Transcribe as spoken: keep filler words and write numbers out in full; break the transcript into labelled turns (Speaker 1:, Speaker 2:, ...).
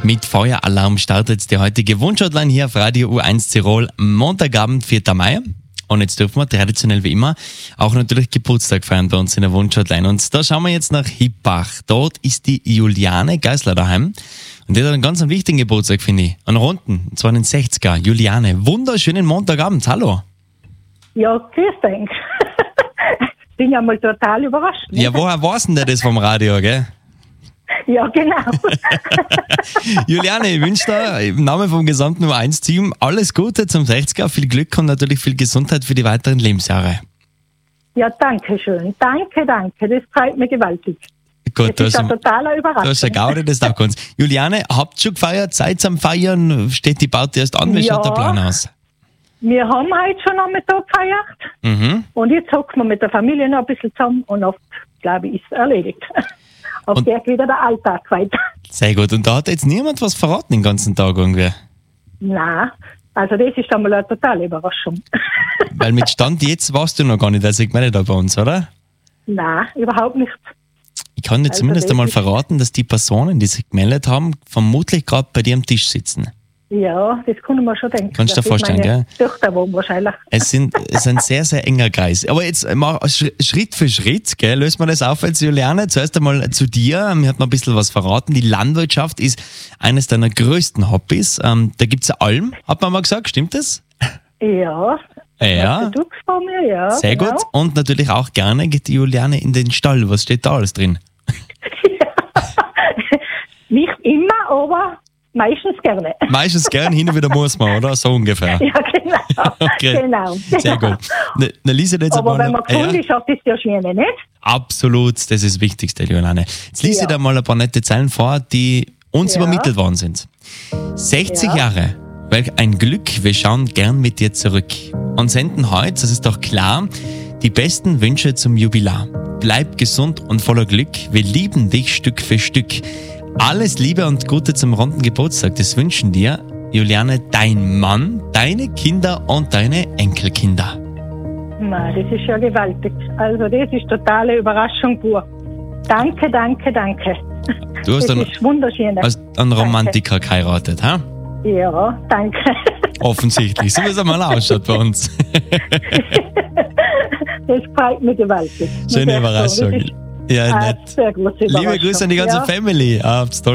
Speaker 1: Mit Feueralarm startet die heutige Wunschhotline hier auf Radio U eins Tirol. Montagabend, vierter Mai. Und jetzt dürfen wir traditionell wie immer auch natürlich Geburtstag feiern bei uns in der Wunschhotline. Und da schauen wir jetzt nach Hippach. Dort ist die Juliane Geisler daheim. Und die hat einen ganz wichtigen Geburtstag, finde ich. Einen runden, und zwar einen sechziger. Juliane, wunderschönen Montagabend. Hallo.
Speaker 2: Ja, grüß dich. Bin ja mal total überrascht. Ne?
Speaker 1: Ja, woher weißt denn der das vom Radio, gell?
Speaker 2: Ja, genau.
Speaker 1: Juliane, ich wünsche dir im Namen vom gesamten U eins Team alles Gute zum sechziger, viel Glück und natürlich viel Gesundheit für die weiteren Lebensjahre.
Speaker 2: Ja, danke schön. Danke, danke. Das freut mich gewaltig.
Speaker 1: Gut,
Speaker 2: das ist eine
Speaker 1: du
Speaker 2: totale Überraschung.
Speaker 1: hast eine Gaudi, das darf uns. Juliane, habt ihr schon gefeiert? Seid ihr am Feiern? Steht die Party erst an? Wie
Speaker 2: Ja.
Speaker 1: schaut der Plan aus?
Speaker 2: Wir haben heute schon Nachmittag gefeiert.
Speaker 1: Mhm.
Speaker 2: Und jetzt hocken wir mit der Familie noch ein bisschen zusammen und oft, glaube ich, ist es erledigt. Auf
Speaker 1: Und-
Speaker 2: der geht wieder der Alltag weiter.
Speaker 1: Sehr gut. Und da hat jetzt niemand was verraten den ganzen Tag irgendwie?
Speaker 2: Nein, also das ist einmal eine totale Überraschung.
Speaker 1: Weil mit Stand jetzt warst du noch gar nicht, also ich meine da bei uns, oder?
Speaker 2: Nein, überhaupt nicht.
Speaker 1: Ich kann dir
Speaker 2: Also
Speaker 1: zumindest
Speaker 2: das
Speaker 1: einmal
Speaker 2: ist-
Speaker 1: verraten, dass die Personen, die sich gemeldet haben, vermutlich gerade bei dir am Tisch sitzen.
Speaker 2: Ja, das kann ich mir schon denken.
Speaker 1: Kannst du dir
Speaker 2: Das ist
Speaker 1: vorstellen,
Speaker 2: meine
Speaker 1: gell?
Speaker 2: Töchter wohnen wahrscheinlich.
Speaker 1: Es, sind, es ist ein sehr, sehr enger Kreis. Aber jetzt mal Sch- Schritt für Schritt, gell, lösen wir das auf jetzt, Juliane. Zuerst einmal zu dir. Mir hat noch ein bisschen was verraten. Die Landwirtschaft ist eines deiner größten Hobbys. Ähm, da gibt's eine Alm, hat man mal gesagt. Stimmt das?
Speaker 2: Ja.
Speaker 1: Ja.
Speaker 2: Also du vor mir, ja.
Speaker 1: Sehr
Speaker 2: genau.
Speaker 1: gut. Und natürlich auch gerne geht die Juliane in den Stall. Was steht da alles drin?
Speaker 2: Nicht immer, aber meistens gerne.
Speaker 1: Meistens gern, hin und wieder muss man, oder? So ungefähr.
Speaker 2: Ja, genau.
Speaker 1: Okay.
Speaker 2: Genau.
Speaker 1: Sehr gut. Na, na lies ich jetzt
Speaker 2: Aber
Speaker 1: einmal
Speaker 2: wenn man
Speaker 1: noch- ja.
Speaker 2: gesund ist, hat das ja schön, nicht?
Speaker 1: Absolut, das ist das Wichtigste, Juliane. Jetzt lies
Speaker 2: Ja.
Speaker 1: ich dir mal ein paar nette Zeilen vor, die uns
Speaker 2: Ja.
Speaker 1: übermittelt worden sind. sechzig
Speaker 2: Ja.
Speaker 1: Jahre, welch ein Glück, wir schauen gern mit dir zurück und senden heute, das ist doch klar, die besten Wünsche zum Jubilar. Bleib gesund und voller Glück, wir lieben dich Stück für Stück. Alles Liebe und Gute zum runden Geburtstag, das wünschen dir, Juliane, dein Mann, deine Kinder und deine Enkelkinder.
Speaker 2: Nein, das ist ja gewaltig. Also das ist totale Überraschung pur. Danke, danke, danke.
Speaker 1: Du hast
Speaker 2: Das
Speaker 1: einen,
Speaker 2: ist wunderschön.
Speaker 1: hast einen Romantiker geheiratet, ha?
Speaker 2: Ja, danke.
Speaker 1: Offensichtlich, so wie es einmal ausschaut bei uns.
Speaker 2: Das freut mich gewaltig.
Speaker 1: Schöne
Speaker 2: Muss ich sagen.
Speaker 1: Überraschung.
Speaker 2: Das ist
Speaker 1: Ja,
Speaker 2: eine
Speaker 1: nett.
Speaker 2: sehr große Überraschung.
Speaker 1: Liebe Grüße an die ganze
Speaker 2: ja.
Speaker 1: Family. Ah, toll.